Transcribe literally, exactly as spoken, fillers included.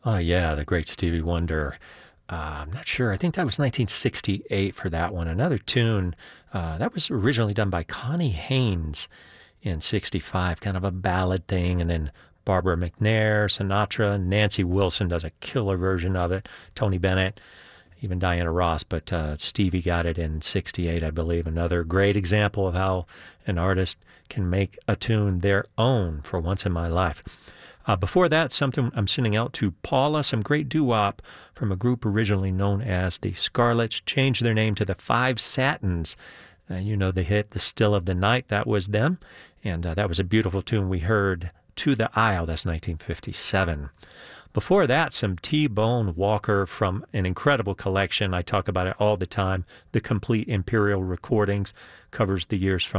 Oh, yeah, the great Stevie Wonder. Uh, I'm not sure. I think that was nineteen sixty-eight for that one. Another tune uh, that was originally done by Connie Haynes in sixty-five, kind of a ballad thing. And then Barbara McNair, Sinatra, Nancy Wilson does a killer version of it, Tony Bennett, even Diana Ross. But uh, Stevie got it in sixty-eight, I believe. Another great example of how an artist can make a tune their own for once in my life. Uh, before that, something I'm sending out to Paula, some great doo-wop from a group originally known as the Scarlets, changed their name to the Five Satins. Uh, you know the hit, The Still of the Night, that was them. And uh, that was a beautiful tune we heard, To the Isle, that's nineteen fifty-seven. Before that, some T-Bone Walker from an incredible collection. I talk about it all the time. The Complete Imperial Recordings covers the years from